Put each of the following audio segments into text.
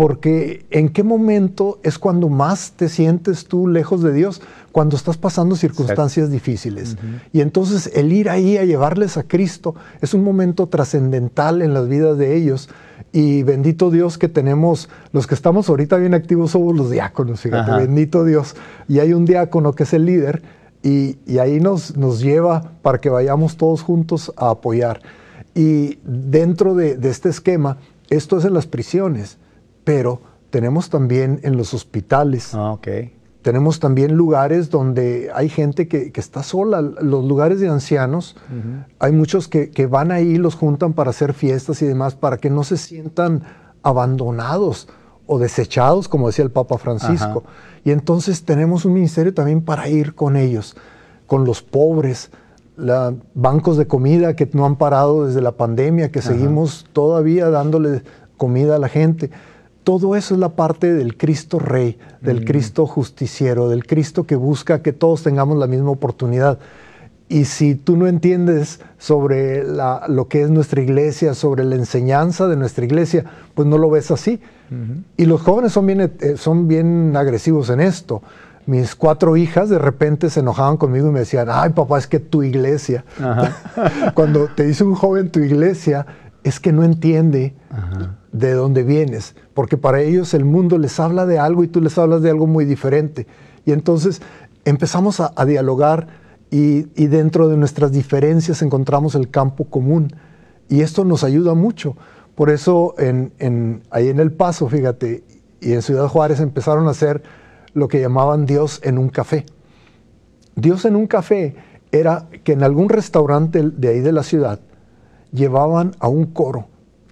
Porque ¿en qué momento es cuando más te sientes tú lejos de Dios? Cuando estás pasando circunstancias difíciles. Y entonces el ir ahí a llevarles a Cristo es un momento trascendental en las vidas de ellos. Y bendito Dios que tenemos, los que estamos ahorita bien activos somos los diáconos, fíjate, bendito Dios. Y hay un diácono que es el líder y ahí nos lleva para que vayamos todos juntos a apoyar. Y dentro de este esquema, esto es en las prisiones, pero tenemos también en los hospitales. Tenemos también lugares donde hay gente que está sola, los lugares de ancianos. Hay muchos que van ahí, los juntan para hacer fiestas y demás, para que no se sientan abandonados o desechados, como decía el Papa Francisco. Y entonces tenemos un ministerio también para ir con ellos, con los pobres, bancos de comida que no han parado desde la pandemia, que seguimos todavía dándole comida a la gente. Todo eso es la parte del Cristo Rey, del Cristo justiciero, del Cristo que busca que todos tengamos la misma oportunidad. Y si tú no entiendes sobre lo que es nuestra iglesia, sobre la enseñanza de nuestra iglesia, pues no lo ves así. Y los jóvenes son bien agresivos en esto. Mis 4 hijas de repente se enojaban conmigo y me decían, ay papá, es que tu iglesia. Cuando te dice un joven tu iglesia, es que no entiende de dónde vienes, porque para ellos el mundo les habla de algo y tú les hablas de algo muy diferente. Y entonces empezamos a dialogar y dentro de nuestras diferencias encontramos el campo común. Y esto nos ayuda mucho. Por eso ahí en El Paso, fíjate, y en Ciudad Juárez empezaron a hacer lo que llamaban Dios en un café. Dios en un café era que en algún restaurante de ahí de la ciudad llevaban a un coro.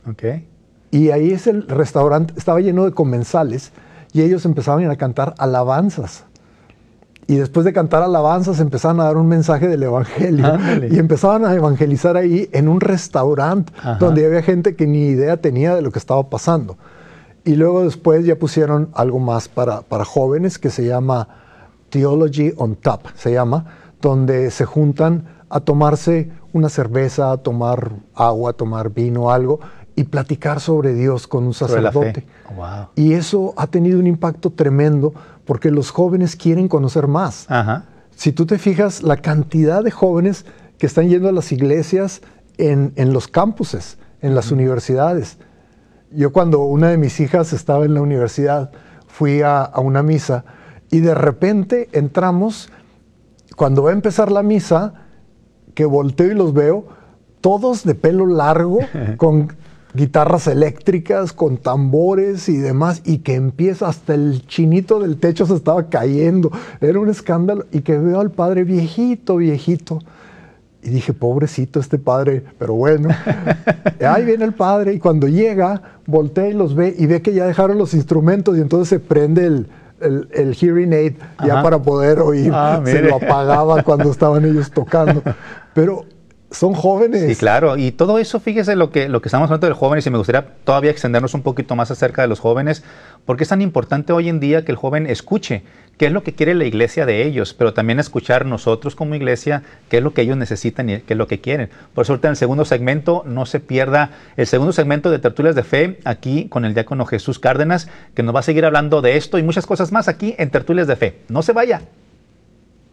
Y ahí el restaurante estaba lleno de comensales y ellos empezaban a cantar alabanzas. Y después de cantar alabanzas empezaban a dar un mensaje del evangelio. Y empezaban a evangelizar ahí en un restaurante donde había gente que ni idea tenía de lo que estaba pasando. Y luego después ya pusieron algo más para jóvenes que se llama Theology on Tap, se llama, donde se juntan a tomarse una cerveza, a tomar agua, a tomar vino, algo, y platicar sobre Dios con un sacerdote. Y eso ha tenido un impacto tremendo porque los jóvenes quieren conocer más. Si tú te fijas, la cantidad de jóvenes que están yendo a las iglesias en los campuses, en las universidades. Yo cuando una de mis hijas estaba en la universidad, fui a una misa y de repente entramos, cuando va a empezar la misa, que volteo y los veo, todos de pelo largo, con guitarras eléctricas, con tambores y demás, y que empieza, hasta el chinito del techo se estaba cayendo, era un escándalo, y que veo al padre viejito, y dije, pobrecito este padre, pero bueno, ahí viene el padre, y cuando llega, voltea y los ve, y ve que ya dejaron los instrumentos, y entonces se prende el hearing aid ya para poder oír. Se lo apagaba cuando estaban ellos tocando. Pero son jóvenes. Sí, claro. Y todo eso, fíjese lo que estamos hablando de jóvenes, y me gustaría todavía extendernos un poquito más acerca de los jóvenes, porque es tan importante hoy en día que el joven escuche qué es lo que quiere la iglesia de ellos, pero también escuchar nosotros como iglesia qué es lo que ellos necesitan y qué es lo que quieren. Por eso ahorita en el segundo segmento, no se pierda el segundo segmento de Tertulias de Fe, aquí con el diácono Jesús Cárdenas, que nos va a seguir hablando de esto y muchas cosas más aquí en Tertulias de Fe. No se vaya.